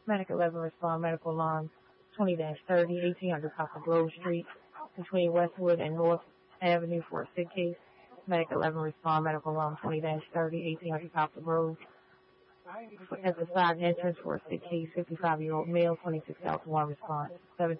Medic 11 respond. Medical alarm 20-30, 1800 Copper Grove Street, between Westwood and North Avenue for a sick case. Medic 11 respond. Medical alarm 20-30, 1800 Copper Grove. At the side entrance for a sick case, 55-year-old male, 26,001 response.